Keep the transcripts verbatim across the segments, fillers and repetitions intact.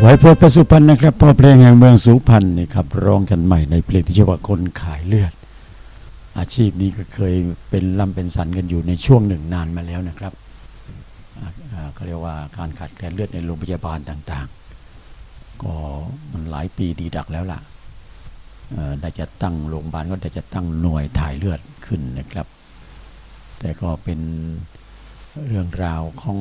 ไว้พบกับสุพรรณนะครับพอเพลงแห่งเมืองสุพรรณนี่ครับร้องกันใหม่ในเพลงที่ชื่อว่าคนขายเลือดอาชีพนี้ก็เคยเป็นล่ำเป็นสันกันอยู่ในช่วงหนึ่งนานมาแล้วนะครับเขาเรียกว่าการขาดแคลนเลือดในโรงพยาบาลต่างๆก็มันหลายปีดีดักแล้วล่ะได้จะตั้งโรงพยาบาลก็ได้จะตั้งหน่วยถ่ายเลือดขึ้นนะครับแต่ก็เป็นเรื่องราวของ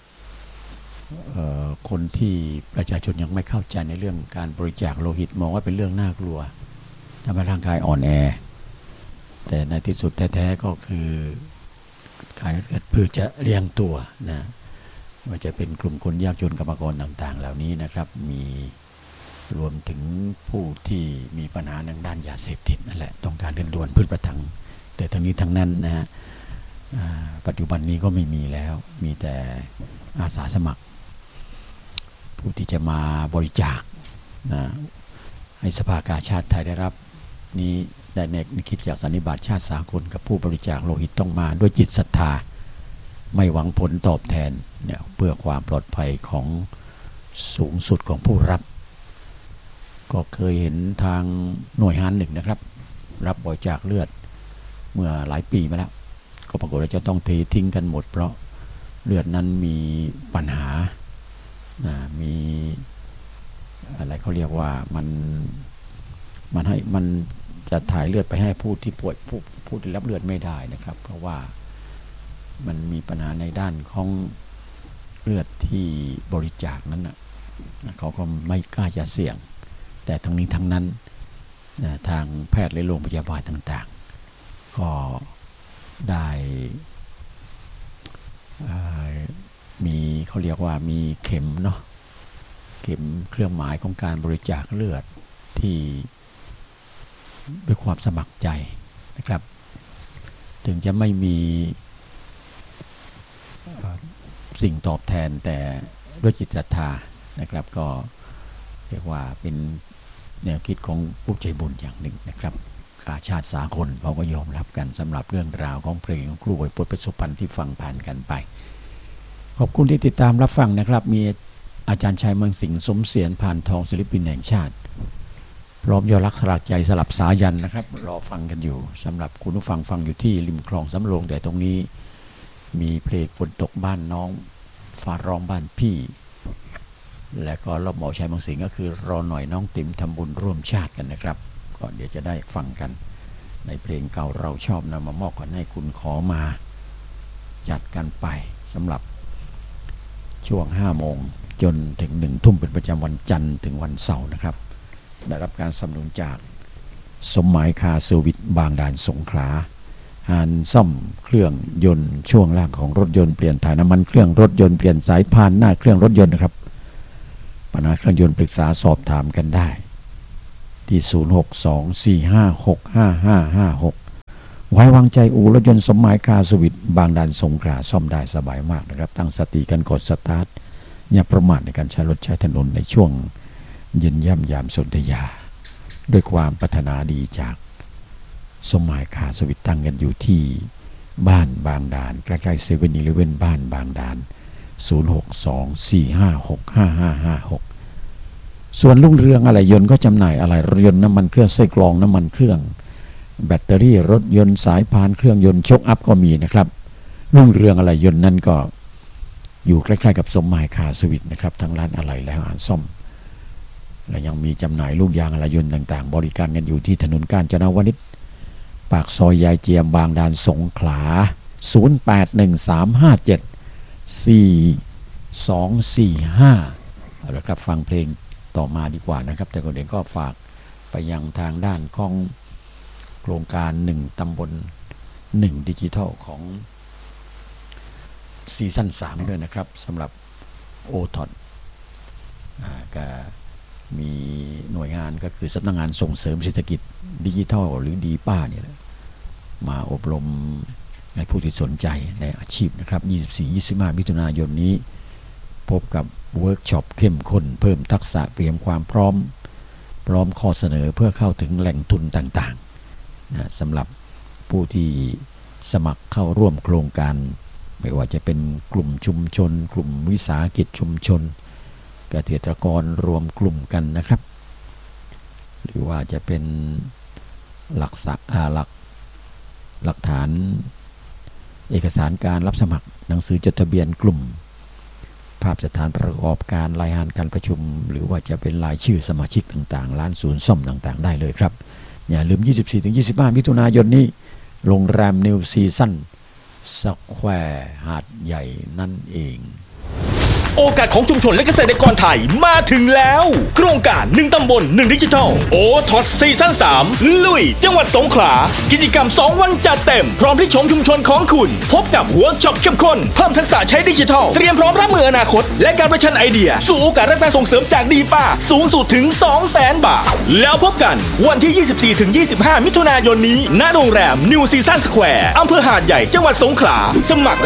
คนที่ประชาชนยังไม่เข้าใจในเรื่องการบริจาคโลหิตมองว่าเป็นเรื่องน่ากลัวทำให้ร่างกายอ่อนแอแต่ในที่สุดแท้ๆก็คือขายเลือดเพื่อจะเลี้ยงตัวนะว่าจะเป็นกลุ่มคนยากจนกรรมกรต่างๆเหล่านี้นะครับมีรวมถึงผู้ที่มีปัญหาทางด้านยาเสพติดนั่นแหละต้องการเดินด่วนพืชประทังแต่ทั้งนี้ทั้งนั้นนะฮะปัจจุบันนี้ก็ไม่มีแล้วมีแต่อาสาสมัครผู้ที่จะมาบริจาคนะให้สภากาชาติไทยได้รับนี้ได้แนวคิดจากสันนิบาตชาติสากลกับผู้บริจาคโลหิตต้องมาด้วยจิตศรัทธาไม่หวังผลตอบแทนเนี่ยเพื่อความปลอดภัยของสูงสุดของผู้รับก็เคยเห็นทางหน่วยงานหนึ่งนะครับรับบริจาคเลือดเมื่อหลายปีมาแล้วก็ปรากฏว่าจะต้องเททิ้งกันหมดเพราะเลือดนั้นมีปัญหามีอะไรเขาเรียกว่ามันมันให้มันจะถ่ายเลือดไปให้ผู้ที่ป่วยผู้ผู้ที่รับเลือดไม่ได้นะครับเพราะว่ามันมีปัญหาในด้านของเลือดที่บริจาคนั้นนะเขาก็ไม่กล้าจะเสี่ยงแต่ทั้งนี้ทั้งนั้นทางแพทย์และโรงพยาบาลต่างๆก็ได้มีเขาเรียกว่ามีเข็มเนาะเข็มเครื่องหมายของการบริจาคเลือดที่ด้วยความสมัครใจนะครับถึงจะไม่มีสิ่งตอบแทนแต่ด้วยจิตศรัทธานะครับก็เรียกว่าเป็นแนวคิดของผู้ใจบุญอย่างหนึ่งนะครับกาชาติสากลเขาก็ยอมรับกันสำหรับเรื่องราวของเพลงของครูไวยพจน์เพชรสุพรรณที่ฟังผ่านกันไปขอบคุณที่ติดตามรับฟังนะครับมีอาจารย์ชัยเมืองสิงห์สมเสียรผ่านทองศิลปินแห่งชาติพร้อมยอรักสลักใจสลับสายันนะครับรอฟังกันอยู่สำหรับคุณผู้ฟังฟังอยู่ที่ริมคลองสำโรงแต่ตรงนี้มีเพลงฝนตกบ้านน้องฟ้าร้องบ้านพี่และก็รอบหมอชัยเมืองสิงห์ก็คือรอหน่อยน้องติ๋มทำบุญร่วมชาติกันนะครับก็เดี๋ยวจะได้ฟังกันในเพลงเก่าเราชอบนำมามอบกันให้คุณขอมาจัดกันไปสำหรับช่วงห้าโมงจนถึงหนึ่งทุ่มเป็นประจำวันจันทร์ถึงวันเสาร์นะครับได้รับการสนับสนุนจากสมหมายคาร์เซอร์วิสบางด่านสงขลาหานซ่อมเครื่องยนต์ช่วงล่างของรถยนต์เปลี่ยนถ่ายน้ำมันเครื่องรถยนต์เปลี่ยนสายพานหน้าเครื่องรถยนต์นะครับปัญหาเครื่องยนต์ปรึกษาสอบถามกันได้ที่ศูนย์ หก สอง สี่ ห้า หก ห้า ห้า ห้า หกไว้วางใจอู่รถยนต์สมหมายคาร์เซอร์วิสบางด่านสงขลาซ่อมได้สบายมากนะครับตั้งสติกันกดสตาร์ทอย่าประมาทในการใช้รถใช้ถนนในช่วงเย็นย่ำยามสนธยาด้วยความปรารถนาดีจากสมหมายคาร์เซอร์วิสตั้งกันอยู่ที่บ้านบางด่านใกล้ๆเซเว่นอีเลฟเว่นบ้านบางด่านศูนย์ หก สอง สี่ ห้า หก ห้า ห้า ห้า หกส่วนรุ่งเรืองอะไหล่ยนต์ก็จำหน่ายอะไหล่รถยนต์น้ำมันเครื่องไส้กรองน้ำมันเครื่องแบตเตอรี่รถยนต์สายพานเครื่องยนต์ชกอัพก็มีนะครับรุ่งเรืองอะไหล่ยนต์นั่นก็อยู่ใกล้ๆกับสมหมายคาร์เซอร์วิสนะครับทั้งร้านอะไหล่และอาหารซ่อมและยังมีจำหน่ายลูกยางอะไหล่ยนต์ต่างๆบริการกันอยู่ที่ถนนกาญจนวนิชปากซอยยายเจียมบางด่านสงขลาศูนย์ แปด หนึ่ง สาม ห้า เจ็ด สี่ สอง สี่ ห้าเอาละครับฟังเพลงต่อมาดีกว่านะครับแต่ก่อนอื่นก็ฝากไปยังทางด้านของโครงการหนึ่งตำบลหนึ่งดิจิทัลของซีซั่นสามด้วยนะครับสำหรับโอท็อปก็มีหน่วยงานก็คือสำนักงานส่งเสริมเศรษฐกิจดิจิทัลหรือดีป้าเนี่ยมาอบรมในผู้ที่สนใจในอาชีพนะครับ ยี่สิบสี่ ยี่สิบห้า มิถุนายนนี้พบกับเวิร์กช็อปเข้มข้นเพิ่มทักษะเตรียมความพร้อมพร้อมข้อเสนอเพื่อเข้าถึงแหล่งทุนต่างๆนะสำหรับผู้ที่สมัครเข้าร่วมโครงการไม่ว่าจะเป็นกลุ่มชุมชนกลุ่มวิสาหกิจชุมชนเกษตรกรรวมกลุ่มกันนะครับหรือว่าจะเป็นหลักษาหลักหลักฐานเอกสารการรับสมัครหนังสือจดทะเบียนกลุ่มภาพสถานประกอบการรายงานการประชุมหรือว่าจะเป็นรายชื่อสมาชิกต่างๆร้านศูนย์ซ่อมต่างๆได้เลยครับอย่าลืม ยี่สิบสี่ถึงยี่สิบห้า มิถุนายนนี้โรงแรมนิวซีซั่นสแควร์หาดใหญ่นั่นเองโอกาสของชุมชนและเกษตรกรไทยมาถึงแล้วโครงการหนึ่งตำบลหนึ่งดิจิทัลโอท็อปซีซั่นสามลุยจังหวัดสงขลากิจกรรมสองวันจัดเต็มพร้อมที่ชมชุมชนของคุณพบกับเวิร์กช็อปเข้มข้นเพิ่มทักษะใช้ดิจิทัลเตรียมพร้อมรับมืออนาคตและการประชันไอเดียสู่โอกาสรับการส่งเสริมจากดีป้าสูงสุดถึง สองแสน บาทแล้วพบกันวันที่ ยี่สิบสี่ถึงยี่สิบห้า มิถุนายนนี้ณโรงแรมนิวซีซั่นสแควร์อำเภอหาดใหญ่จังหวัดสงขลาสมัคร